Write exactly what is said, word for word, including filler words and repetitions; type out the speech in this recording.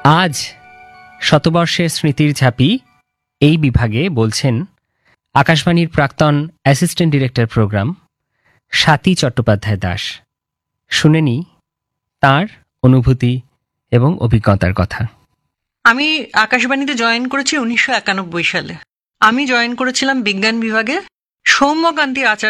আজ শতবর্ষের স্মৃতির ঝাঁপি এই বিভাগে বলছেন আকাশবাণীর প্রাক্তন assistant director programme Swati Chattopadhyay Das. শুনে নি তাঁর অনুভূতি এবং অভিজ্ঞতার কথা। আমি আকাশবাণীতে জয়েন করেছি উনিশশো একানব্বই সালে। আমি জয়েন করেছিলাম বিজ্ঞান বিভাগে। সৌম্যকান্তি আচার্য